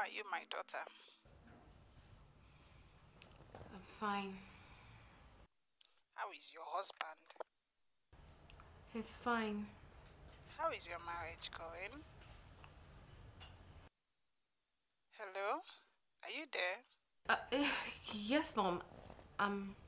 are you, my daughter? I'm fine. How is your husband? He's fine. How is your marriage going? Hello? Are you there? Uh, eh, yes, Mom. I'm